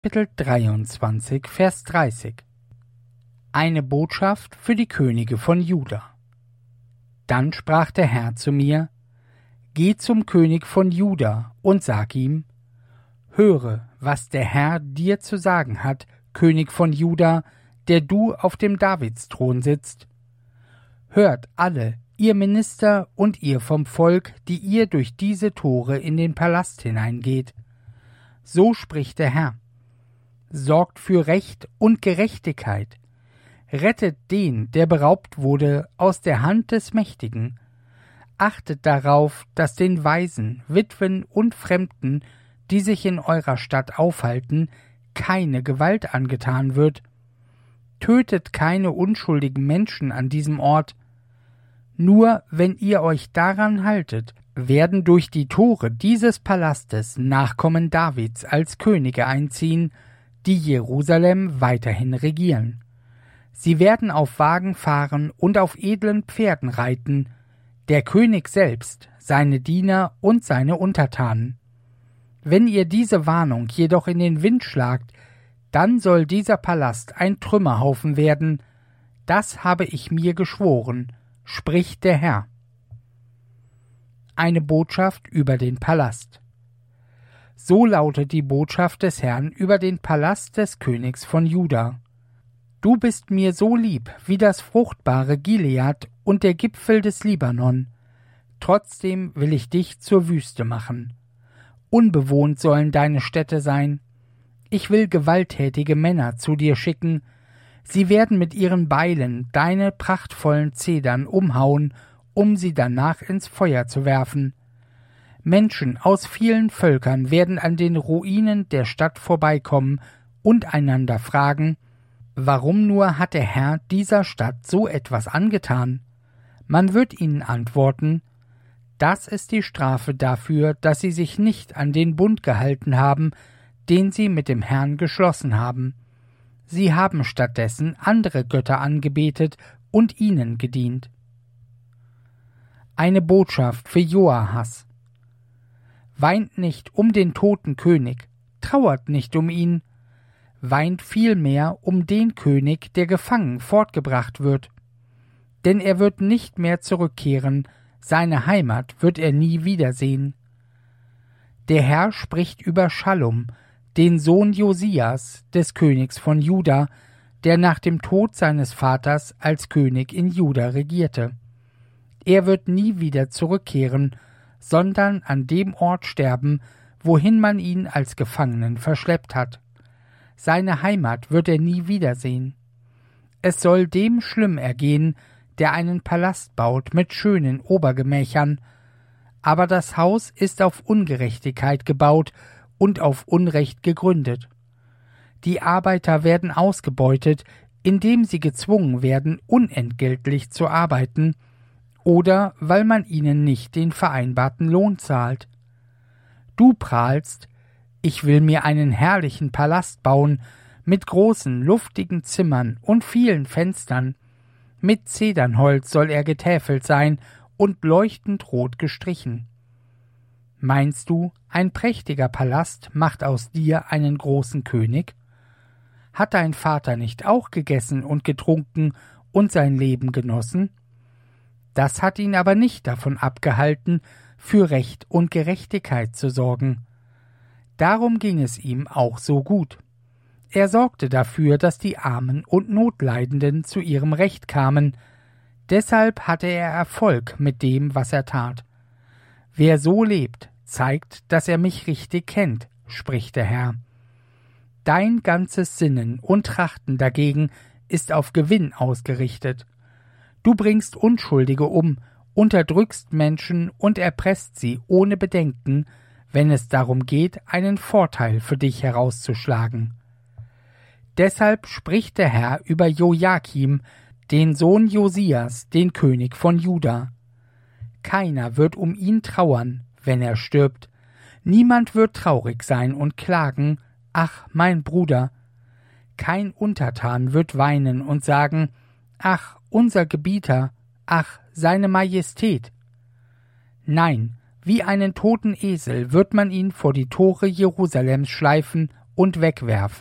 Kapitel 23, Vers 30. Eine Botschaft für die Könige von Juda. Dann sprach der Herr zu mir: Geh zum König von Juda und sag ihm: Höre, was der Herr dir zu sagen hat, König von Juda, der du auf dem Davidsthron sitzt. Hört alle, ihr Minister und ihr vom Volk, die ihr durch diese Tore in den Palast hineingeht. So spricht der Herr: Sorgt für Recht und Gerechtigkeit. Rettet den, der beraubt wurde, aus der Hand des Mächtigen. Achtet darauf, dass den Waisen, Witwen und Fremden, die sich in eurer Stadt aufhalten, keine Gewalt angetan wird. Tötet keine unschuldigen Menschen an diesem Ort. Nur wenn ihr euch daran haltet, werden durch die Tore dieses Palastes Nachkommen Davids als Könige einziehen, die Jerusalem weiterhin regieren. Sie werden auf Wagen fahren und auf edlen Pferden reiten, der König selbst, seine Diener und seine Untertanen. Wenn ihr diese Warnung jedoch in den Wind schlagt, dann soll dieser Palast ein Trümmerhaufen werden. Das habe ich mir geschworen, spricht der Herr. Eine Botschaft über den Palast. So lautet die Botschaft des Herrn über den Palast des Königs von Juda. Du bist mir so lieb wie das fruchtbare Gilead und der Gipfel des Libanon. Trotzdem will ich dich zur Wüste machen. Unbewohnt sollen deine Städte sein. Ich will gewalttätige Männer zu dir schicken. Sie werden mit ihren Beilen deine prachtvollen Zedern umhauen, um sie danach ins Feuer zu werfen. Menschen aus vielen Völkern werden an den Ruinen der Stadt vorbeikommen und einander fragen: Warum nur hat der Herr dieser Stadt so etwas angetan? Man wird ihnen antworten: Das ist die Strafe dafür, dass sie sich nicht an den Bund gehalten haben, den sie mit dem Herrn geschlossen haben. Sie haben stattdessen andere Götter angebetet und ihnen gedient. Eine Botschaft für Joahas. Weint nicht um den toten König, trauert nicht um ihn, weint vielmehr um den König, der gefangen fortgebracht wird. Denn er wird nicht mehr zurückkehren, seine Heimat wird er nie wiedersehen. Der Herr spricht über Schallum, den Sohn Josias, des Königs von Juda, der nach dem Tod seines Vaters als König in Juda regierte. Er wird nie wieder zurückkehren, sondern an dem Ort sterben, wohin man ihn als Gefangenen verschleppt hat. Seine Heimat wird er nie wiedersehen. Es soll dem schlimm ergehen, der einen Palast baut mit schönen Obergemächern, aber das Haus ist auf Ungerechtigkeit gebaut und auf Unrecht gegründet. Die Arbeiter werden ausgebeutet, indem sie gezwungen werden, unentgeltlich zu arbeiten, oder weil man ihnen nicht den vereinbarten Lohn zahlt. Du prahlst: Ich will mir einen herrlichen Palast bauen, mit großen, luftigen Zimmern und vielen Fenstern. Mit Zedernholz soll er getäfelt sein und leuchtend rot gestrichen. Meinst du, ein prächtiger Palast macht aus dir einen großen König? Hat dein Vater nicht auch gegessen und getrunken und sein Leben genossen? Das hat ihn aber nicht davon abgehalten, für Recht und Gerechtigkeit zu sorgen. Darum ging es ihm auch so gut. Er sorgte dafür, dass die Armen und Notleidenden zu ihrem Recht kamen. Deshalb hatte er Erfolg mit dem, was er tat. Wer so lebt, zeigt, dass er mich richtig kennt, spricht der Herr. Dein ganzes Sinnen und Trachten dagegen ist auf Gewinn ausgerichtet. Du bringst Unschuldige um, unterdrückst Menschen und erpresst sie ohne Bedenken, wenn es darum geht, einen Vorteil für dich herauszuschlagen. Deshalb spricht der Herr über Joachim, den Sohn Josias, den König von Juda. Keiner wird um ihn trauern, wenn er stirbt. Niemand wird traurig sein und klagen: Ach, mein Bruder. Kein Untertan wird weinen und sagen: Ach, unser Gebieter, ach, seine Majestät. Nein, wie einen toten Esel wird man ihn vor die Tore Jerusalems schleifen und wegwerfen.